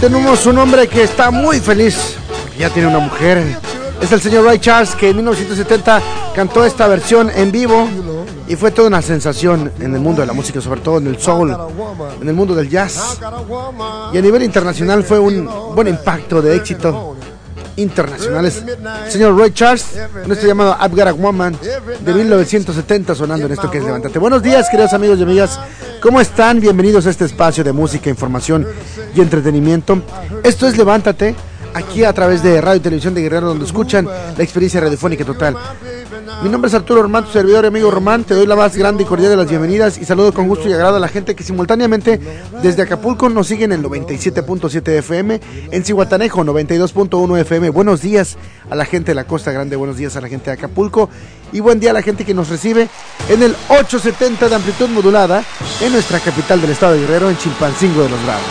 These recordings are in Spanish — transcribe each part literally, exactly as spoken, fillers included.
tenemos un hombre que está muy feliz, ya tiene una mujer. Es el señor Ray Charles, que en mil novecientos setenta cantó esta versión en vivo y fue toda una sensación en el mundo de la música, sobre todo en el soul, en el mundo del jazz. Y a nivel internacional fue un buen impacto de éxito internacionales. Señor Ray Charles, con esto llamado I've Got a Woman, de mil novecientos setenta, sonando en esto que es Levántate. Buenos días, queridos amigos y amigas, ¿cómo están? Bienvenidos a este espacio de música, información y entretenimiento. Esto es Levántate, aquí a través de Radio y Televisión de Guerrero, donde escuchan la experiencia radiofónica total. Mi nombre es Arturo Román, tu servidor y amigo Román. Te doy la más grande y cordial de las bienvenidas y saludo con gusto y agrado a la gente que simultáneamente desde Acapulco nos siguen en el noventa y siete punto siete F M, en Zihuatanejo noventa y dos punto uno F M. Buenos días a la gente de la Costa Grande, buenos días a la gente de Acapulco y buen día a la gente que nos recibe en el ochocientos setenta de amplitud modulada en nuestra capital del estado de Guerrero, en Chilpancingo de los Bravos.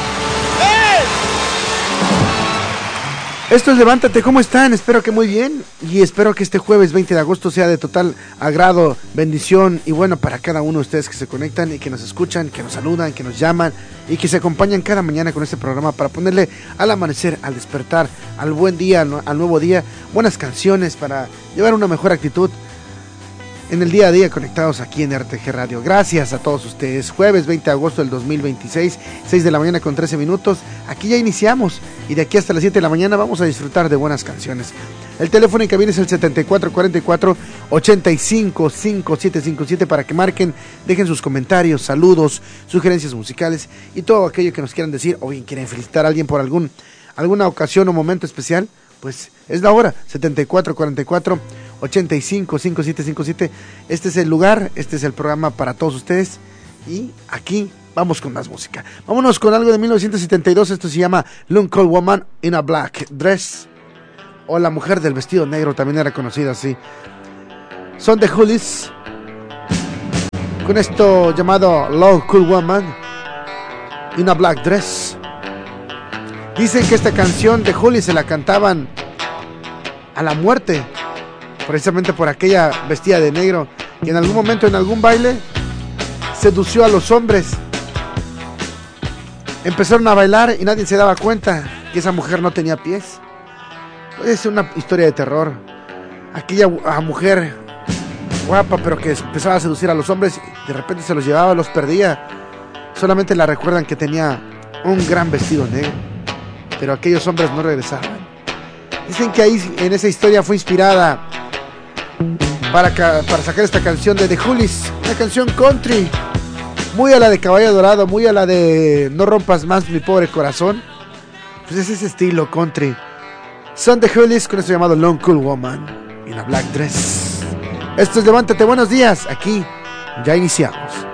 Esto es Levántate, ¿cómo están? Espero que muy bien y espero que este jueves veinte de agosto sea de total agrado, bendición y bueno para cada uno de ustedes que se conectan y que nos escuchan, que nos saludan, que nos llaman y que se acompañan cada mañana con este programa para ponerle al amanecer, al despertar, al buen día, al nuevo día, buenas canciones para llevar una mejor actitud en el día a día conectados aquí en R T G Radio. Gracias a todos ustedes. Jueves veinte de agosto del dos mil veintiséis, seis de la mañana con trece minutos. Aquí ya iniciamos y de aquí hasta las siete de la mañana vamos a disfrutar de buenas canciones. El teléfono en cabina es el setenta y cuatro cuarenta y cuatro ochenta y cinco cincuenta y siete cincuenta y siete para que marquen, dejen sus comentarios, saludos, sugerencias musicales y todo aquello que nos quieran decir o bien quieren felicitar a alguien por algún alguna ocasión o momento especial. Pues es la hora, setenta y cuatro cuarenta y cuatro ochenta y cinco cincuenta y siete cincuenta y siete. Este es el lugar, este es el programa para todos ustedes. Y aquí vamos con más música. Vámonos con algo de mil novecientos setenta y dos. Esto se llama Lone Cold Woman in a Black Dress, o La Mujer del Vestido Negro, también era conocida así. Son The Hollies, con esto llamado Lone Cold Woman in a Black Dress. Dicen que esta canción de Holly se la cantaban a la muerte, precisamente por aquella vestida de negro, que en algún momento, en algún baile, sedució a los hombres. Empezaron a bailar y nadie se daba cuenta que esa mujer no tenía pies. Es una historia de terror. Aquella mujer guapa, pero que empezaba a seducir a los hombres, de repente se los llevaba, los perdía. Solamente la recuerdan que tenía un gran vestido negro, pero aquellos hombres no regresaban. Dicen que ahí en esa historia fue inspirada para, para sacar esta canción de The Hollies, una canción country, muy a la de Caballo Dorado, muy a la de No rompas más mi pobre corazón. Pues es ese estilo country. Son The Hollies con esto llamado Lone Cool Woman in a Black Dress. Esto es Levántate, buenos días, aquí ya iniciamos.